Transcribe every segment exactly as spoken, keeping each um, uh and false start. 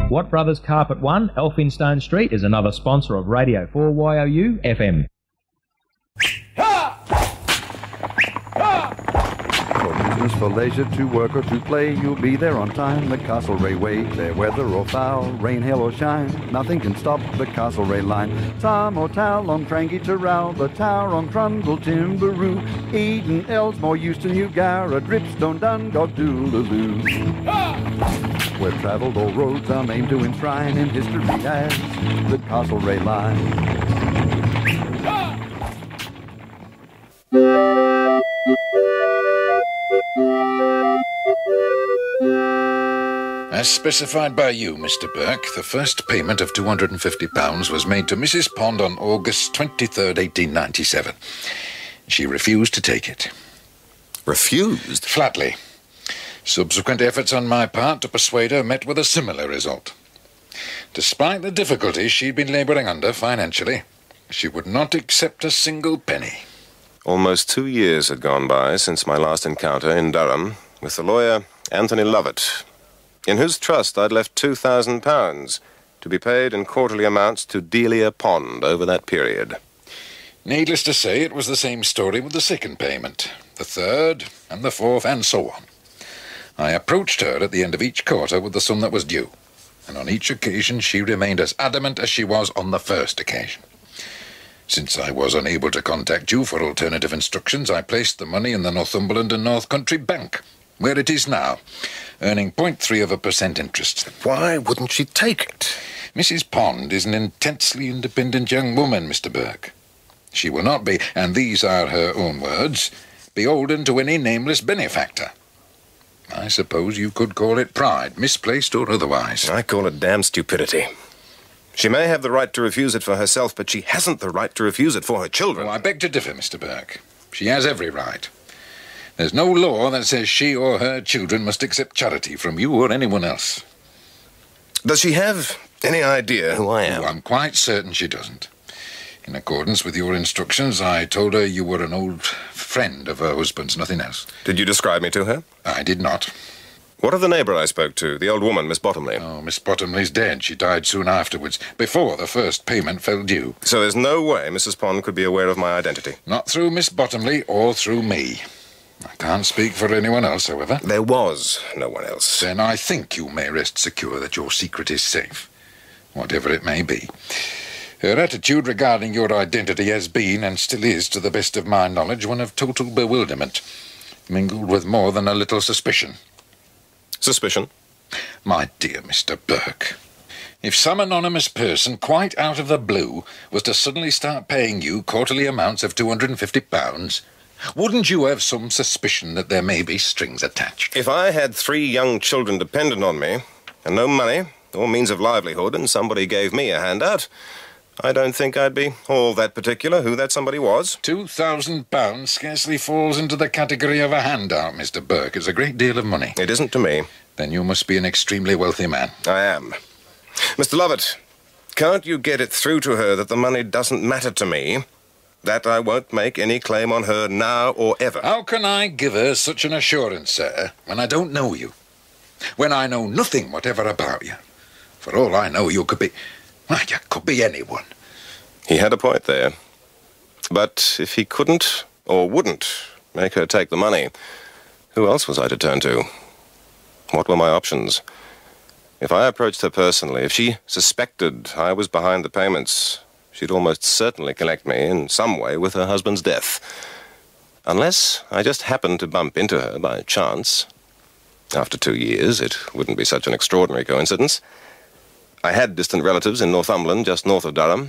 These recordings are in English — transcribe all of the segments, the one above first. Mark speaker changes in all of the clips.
Speaker 1: Watt Brothers Carpet one, Elphinstone Street, is another sponsor of Radio four Y O U F M.
Speaker 2: For leisure, to work or to play, you'll be there on time. The Castlereagh Way, fair weather or foul, rain, hail or shine, nothing can stop the Castlereagh line. Tom or Tal on Cranky Terrell, the Tower on Trundle, Timberoo, Eden, Elsmore, Euston, Newgara, Dripstone, Dundalk, Doolaloo. Where travelled all roads are aimed to enshrine in history as the Castlereagh line.
Speaker 3: As specified by you, Mister Burke, the first payment of two hundred fifty pounds was made to Missus Pond on August twenty-third, eighteen ninety-seven. She refused to take it.
Speaker 4: Refused?
Speaker 3: Flatly. Subsequent efforts on my part to persuade her met with a similar result. Despite the difficulties she'd been labouring under financially, she would not accept a single penny.
Speaker 4: Almost two years had gone by since my last encounter in Durham with the lawyer Anthony Lovett, in whose trust I'd left two thousand pounds to be paid in quarterly amounts to Delia Pond over that period.
Speaker 3: Needless to say, it was the same story with the second payment, the third, and the fourth, and so on. I approached her at the end of each quarter with the sum that was due, and on each occasion she remained as adamant as she was on the first occasion. Since I was unable to contact you for alternative instructions, I placed the money in the Northumberland and North Country Bank, where it is now, earning point three of a percent interest.
Speaker 4: Why wouldn't she take it?
Speaker 3: Missus Pond is an intensely independent young woman, Mister Burke. She will not be, and these are her own words, beholden to any nameless benefactor. I suppose you could call it pride, misplaced or otherwise.
Speaker 4: I call it damn stupidity. She may have the right to refuse it for herself, but she hasn't the right to refuse it for her children.
Speaker 3: Oh, I beg to differ, Mister Burke. She has every right. There's no law that says she or her children must accept charity from you or anyone else.
Speaker 4: Does she have any idea who I am?
Speaker 3: Oh, I'm quite certain she doesn't. In accordance with your instructions, I told her you were an old friend of her husband's, nothing else.
Speaker 4: Did you describe me to her?
Speaker 3: I did not.
Speaker 4: What of the neighbour I spoke to, the old woman, Miss Bottomley?
Speaker 3: Oh, Miss Bottomley's dead. She died soon afterwards, before the first payment fell due.
Speaker 4: So there's no way Missus Pond could be aware of my identity?
Speaker 3: Not through Miss Bottomley or through me. I can't speak for anyone else, however.
Speaker 4: There was no one else.
Speaker 3: Then I think you may rest secure that your secret is safe, whatever it may be. Her attitude regarding your identity has been, and still is, to the best of my knowledge, one of total bewilderment, mingled with more than a little suspicion.
Speaker 4: Suspicion?
Speaker 3: My dear Mister Burke, if some anonymous person, quite out of the blue, was to suddenly start paying you quarterly amounts of two hundred fifty pounds, wouldn't you have some suspicion that there may be strings attached?
Speaker 4: If I had three young children dependent on me, and no money or means of livelihood, and somebody gave me a handout, I don't think I'd be all that particular who that somebody was.
Speaker 3: Two thousand pounds scarcely falls into the category of a handout, Mister Burke. It's a great deal of money.
Speaker 4: It isn't to me.
Speaker 3: Then you must be an extremely wealthy man.
Speaker 4: I am. Mister Lovett, can't you get it through to her that the money doesn't matter to me? That I won't make any claim on her now or ever?
Speaker 3: How can I give her such an assurance, sir, when I don't know you? When I know nothing whatever about you? For all I know, you could be... Well, you could be anyone.
Speaker 4: He had a point there. But if he couldn't, or wouldn't, make her take the money, who else was I to turn to? What were my options? If I approached her personally, if she suspected I was behind the payments, she'd almost certainly connect me in some way with her husband's death. Unless I just happened to bump into her by chance. After two years, it wouldn't be such an extraordinary coincidence. I had distant relatives in Northumberland, just north of Durham.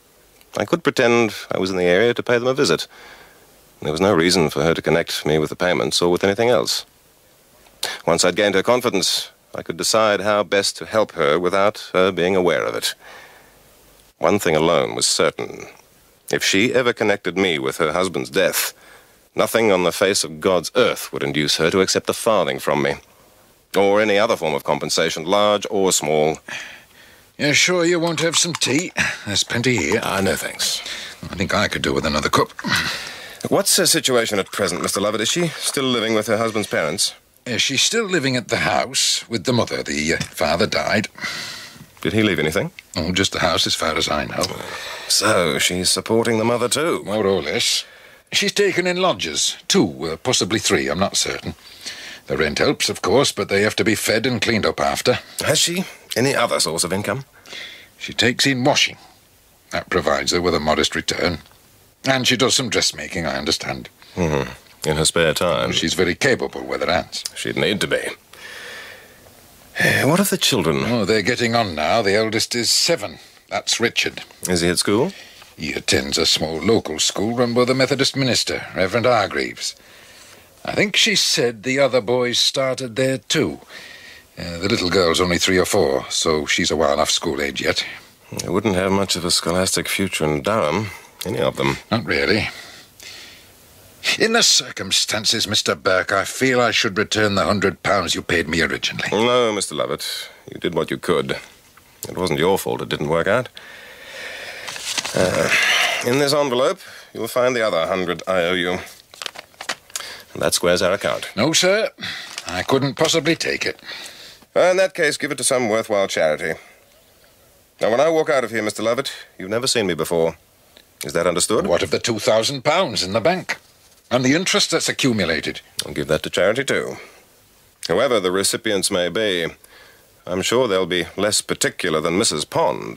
Speaker 4: I could pretend I was in the area to pay them a visit. There was no reason for her to connect me with the payments or with anything else. Once I'd gained her confidence, I could decide how best to help her without her being aware of it. One thing alone was certain. If she ever connected me with her husband's death, nothing on the face of God's earth would induce her to accept a farthing from me. Or any other form of compensation, large or small.
Speaker 3: You're sure you won't have some tea? There's plenty here.
Speaker 4: Ah, no thanks.
Speaker 3: I think I could do with another cup.
Speaker 4: What's her situation at present, Mister Lovett? Is she still living with her husband's parents?
Speaker 3: Uh, she's still living at the house with the mother. The uh, father died.
Speaker 4: Did he leave anything?
Speaker 3: Oh, just the house as far as I know.
Speaker 4: So, she's supporting the mother too?
Speaker 3: More or less. She's taken in lodgers. Two, uh, possibly three, I'm not certain. The rent helps, of course, but they have to be fed and cleaned up after.
Speaker 4: Has she any other source of income?
Speaker 3: She takes in washing. That provides her with a modest return. And she does some dressmaking, I understand.
Speaker 4: Mm-hmm. In her spare time?
Speaker 3: She's very capable with her hands.
Speaker 4: She'd need to be. What of the children?
Speaker 3: Oh, they're getting on now. The eldest is seven. That's Richard.
Speaker 4: Is he at school?
Speaker 3: He attends a small local school run by the Methodist minister, Reverend Hargreaves. I think she said the other boys started there too. Uh, the little girl's only three or four, so she's a while off school age yet.
Speaker 4: They wouldn't have much of a scholastic future in Durham, any of them.
Speaker 3: Not really. In the circumstances, Mister Burke, I feel I should return the hundred pounds you paid me originally.
Speaker 4: No, Mister Lovett. You did what you could. It wasn't your fault it didn't work out. Uh, in this envelope, you'll find the other hundred I owe you. And that squares our account.
Speaker 3: No, sir. I couldn't possibly take it.
Speaker 4: Uh, in that case, give it to some worthwhile charity. Now, when I walk out of here, Mister Lovett, you've never seen me before. Is that understood?
Speaker 3: What of the two thousand pounds in the bank? And the interest that's accumulated?
Speaker 4: I'll give that to charity, too. Whoever the recipients may be, I'm sure they'll be less particular than Missus Pond.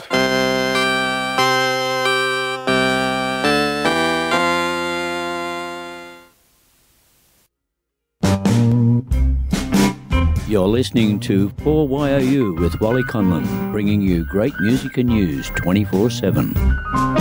Speaker 5: You're listening to four Y O U with Wally Conlon, bringing you great music and news twenty-four seven.